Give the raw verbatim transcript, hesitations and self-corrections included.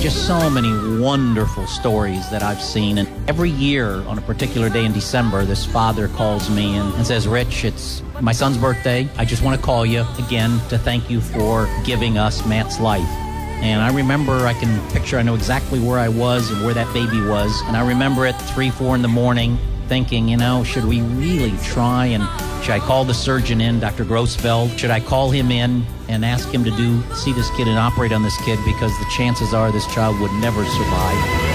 just so many wonderful stories that I've seen. And every year on a particular day in December, this father calls me and, and says, Rich, it's my son's birthday. I just want to call you again to thank you for giving us Matt's life. And I remember, I can picture, I know exactly where I was and where that baby was. And I remember at three, four in the morning thinking, you know, should we really try and should I call the surgeon in, Doctor Grossfeld? Should I call him in and ask him to do see this kid and operate on this kid, because the chances are this child would never survive.